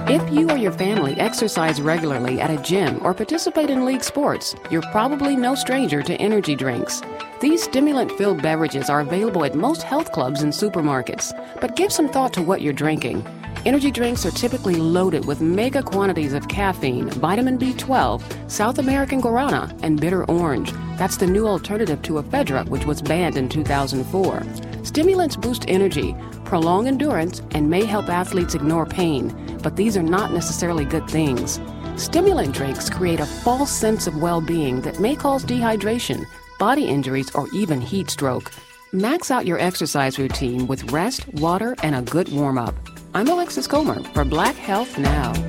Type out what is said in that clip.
If you or your family exercise regularly at a gym or participate in league sports, you're probably no stranger to energy drinks. These stimulant-filled beverages are available at most health clubs and supermarkets, but give some thought to what you're drinking. Energy drinks are typically loaded with mega quantities of caffeine, vitamin B12, South American guarana, and bitter orange. That's the new alternative to ephedra, which was banned in 2004. Stimulants boost energy, prolong endurance, and may help athletes ignore pain, but these are not necessarily good things. Stimulant drinks create a false sense of well-being that may cause dehydration, body injuries, or even heat stroke. Max out your exercise routine with rest, water, and a good warm-up. I'm Alexis Comer for Black Health Now.